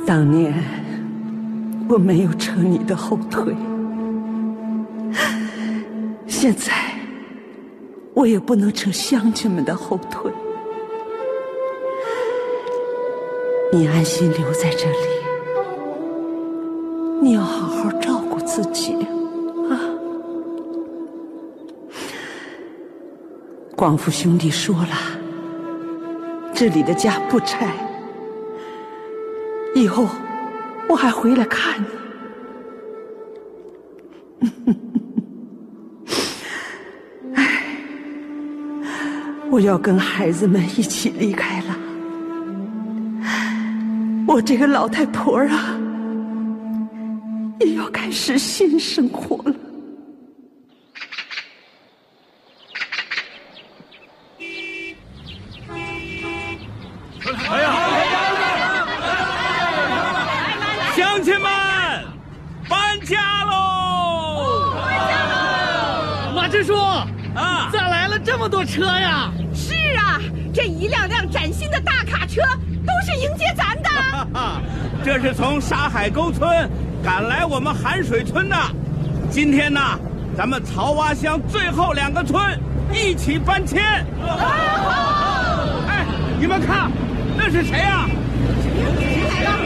当年我没有扯你的后腿，现在我也不能扯乡亲们的后腿。你安心留在这里，你要好好照顾自己啊。广福兄弟说了，这里的家不拆，以后我还回来看你。哎，我要跟孩子们一起离开了。我这个老太婆啊，也要开始新生活了。 哎呀！乡亲们，搬家喽！ 马支书啊， 咋来了这么多车呀？ 是啊，这一辆辆崭新的大卡车都是迎接咱的。 这是从沙海沟村赶来我们寒水村的。今天呢，咱们曹洼乡最后2个村一起搬迁。哎，你们看，那是谁呀？ 谁来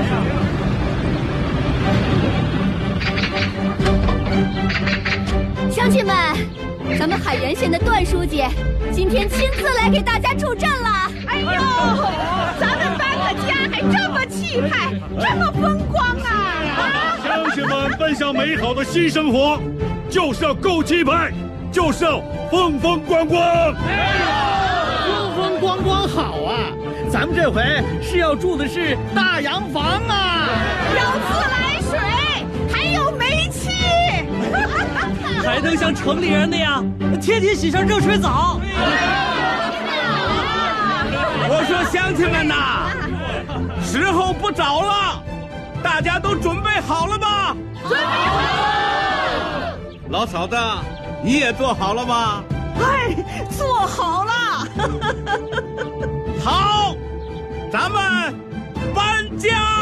了？乡亲们，咱们海原县的段书记今天亲自来给大家助阵了。 哎呦，咱们搬个家还这么气派，这么风光啊！ 乡亲们奔向美好的新生活，就是要够气派，就是要风风光光。 风风光光好啊！咱们这回是要住的是大洋房啊， 有自来水，还有煤气， 还能像城里人那样天天洗上热水澡。 我说乡亲们呐，时候不早了，大家都准备好了吗？ 准备好了。 老嫂子，你也做好了吗？ 哎，做好了。 好，咱们搬家。